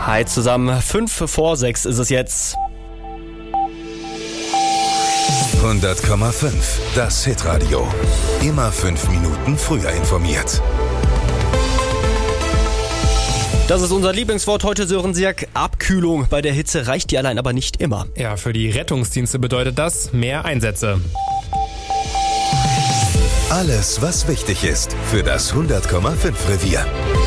Hi zusammen, 5:06 ist es jetzt. 100,5, das Hitradio. Immer 5 Minuten früher informiert. Das ist unser Lieblingswort heute, Sören Siak. Abkühlung bei der Hitze reicht die allein aber nicht immer. Ja, für die Rettungsdienste bedeutet das mehr Einsätze. Alles, was wichtig ist für das 100,5 Revier.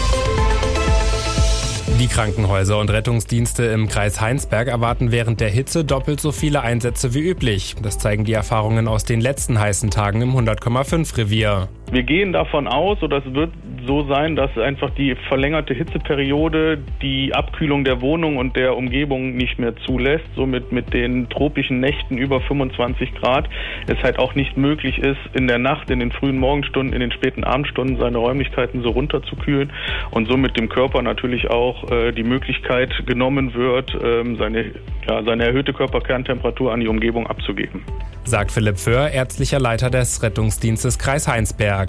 Die Krankenhäuser und Rettungsdienste im Kreis Heinsberg erwarten während der Hitze doppelt so viele Einsätze wie üblich. Das zeigen die Erfahrungen aus den letzten heißen Tagen im 100,5 Revier. Wir gehen davon aus, oder es wird so sein, dass einfach die verlängerte Hitzeperiode die Abkühlung der Wohnung und der Umgebung nicht mehr zulässt. Somit mit den tropischen Nächten über 25 Grad es halt auch nicht möglich ist, in der Nacht, in den frühen Morgenstunden, in den späten Abendstunden seine Räumlichkeiten so runterzukühlen und somit dem Körper natürlich auch die Möglichkeit genommen wird, seine erhöhte Körperkerntemperatur an die Umgebung abzugeben. Sagt Philipp Föhr, ärztlicher Leiter des Rettungsdienstes Kreis Heinsberg.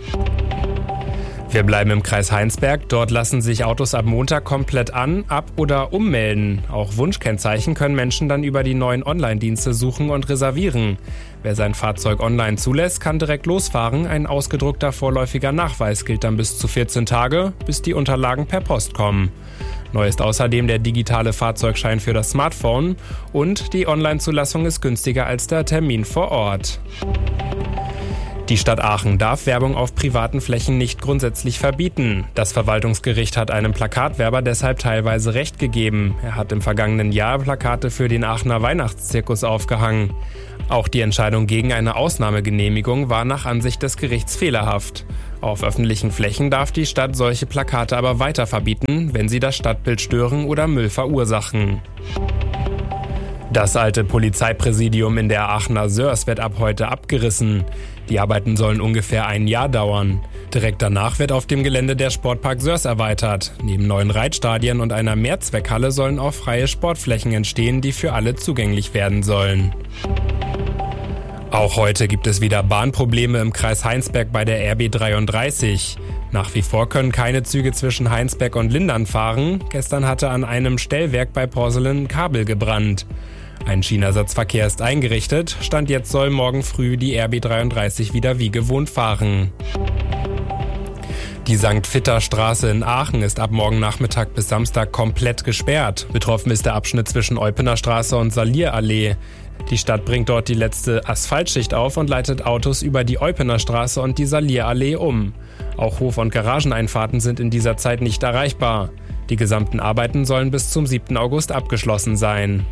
Wir bleiben im Kreis Heinsberg. Dort lassen sich Autos ab Montag komplett an-, ab- oder ummelden. Auch Wunschkennzeichen können Menschen dann über die neuen Online-Dienste suchen und reservieren. Wer sein Fahrzeug online zulässt, kann direkt losfahren. Ein ausgedruckter vorläufiger Nachweis gilt dann bis zu 14 Tage, bis die Unterlagen per Post kommen. Neu ist außerdem der digitale Fahrzeugschein für das Smartphone und die Online-Zulassung ist günstiger als der Termin vor Ort. Die Stadt Aachen darf Werbung auf privaten Flächen nicht grundsätzlich verbieten. Das Verwaltungsgericht hat einem Plakatwerber deshalb teilweise Recht gegeben. Er hat im vergangenen Jahr Plakate für den Aachener Weihnachtszirkus aufgehangen. Auch die Entscheidung gegen eine Ausnahmegenehmigung war nach Ansicht des Gerichts fehlerhaft. Auf öffentlichen Flächen darf die Stadt solche Plakate aber weiter verbieten, wenn sie das Stadtbild stören oder Müll verursachen. Das alte Polizeipräsidium in der Aachener Sörs wird ab heute abgerissen. Die Arbeiten sollen ungefähr ein Jahr dauern. Direkt danach wird auf dem Gelände der Sportpark Sörs erweitert. Neben neuen Reitstadien und einer Mehrzweckhalle sollen auch freie Sportflächen entstehen, die für alle zugänglich werden sollen. Auch heute gibt es wieder Bahnprobleme im Kreis Heinsberg bei der RB 33. Nach wie vor können keine Züge zwischen Heinsberg und Lindern fahren. Gestern hatte an einem Stellwerk bei Porselen ein Kabel gebrannt. Ein Schienenersatzverkehr ist eingerichtet. Stand jetzt soll morgen früh die RB 33 wieder wie gewohnt fahren. Die St. Vitter-Straße in Aachen ist ab morgen Nachmittag bis Samstag komplett gesperrt. Betroffen ist der Abschnitt zwischen Eupener Straße und Salierallee. Die Stadt bringt dort die letzte Asphaltschicht auf und leitet Autos über die Eupener Straße und die Salierallee um. Auch Hof- und Garageneinfahrten sind in dieser Zeit nicht erreichbar. Die gesamten Arbeiten sollen bis zum 7. August abgeschlossen sein.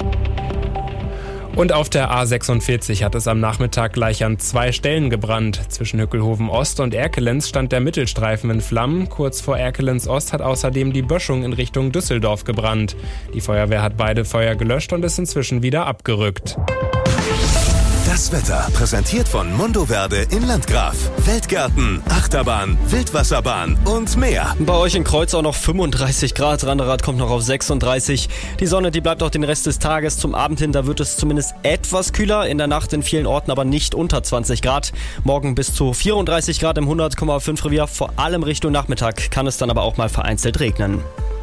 Und auf der A46 hat es am Nachmittag gleich an 2 Stellen gebrannt. Zwischen Hückelhoven Ost und Erkelenz stand der Mittelstreifen in Flammen. Kurz vor Erkelenz Ost hat außerdem die Böschung in Richtung Düsseldorf gebrannt. Die Feuerwehr hat beide Feuer gelöscht und ist inzwischen wieder abgerückt. Das Wetter präsentiert von Mondoverde in Landgraf. Feldgärten, Achterbahn, Wildwasserbahn und mehr. Bei euch in Kreuzau noch 35 Grad, Randerath kommt noch auf 36. Die Sonne, die bleibt auch den Rest des Tages. Zum Abend hin, da wird es zumindest etwas kühler. In der Nacht in vielen Orten aber nicht unter 20 Grad. Morgen bis zu 34 Grad im 100,5 Revier. Vor allem Richtung Nachmittag kann es dann aber auch mal vereinzelt regnen.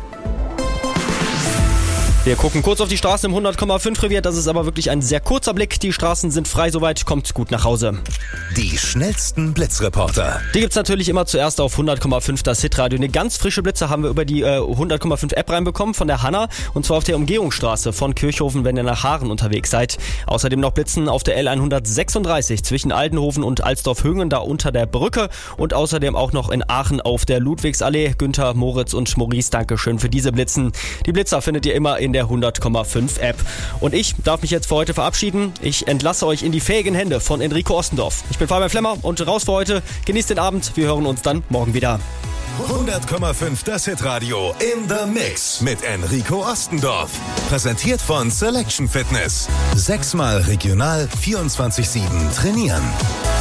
Wir gucken kurz auf die Straßen im 100,5 Revier. Das ist aber wirklich ein sehr kurzer Blick. Die Straßen sind frei soweit. Kommt gut nach Hause. Die schnellsten Blitzreporter. Die gibt's natürlich immer zuerst auf 100,5 das Hitradio. Eine ganz frische Blitze haben wir über die 100,5 App reinbekommen von der Hanna. Und zwar auf der Umgehungsstraße von Kirchhofen, wenn ihr nach Haaren unterwegs seid. Außerdem noch Blitzen auf der L136 zwischen Aldenhoven und Alsdorf-Hüngen, da unter der Brücke. Und außerdem auch noch in Aachen auf der Ludwigsallee. Günther, Moritz und Maurice, Dankeschön für diese Blitzen. Die Blitzer findet ihr immer in der 100,5 App. Und ich darf mich jetzt für heute verabschieden. Ich entlasse euch in die fähigen Hände von Enrico Ostendorf. Ich bin Fabian Flemmer und raus für heute. Genießt den Abend. Wir hören uns dann morgen wieder. 100,5 das Hitradio in the Mix mit Enrico Ostendorf. Präsentiert von Selection Fitness. 6-mal regional 24/7 trainieren.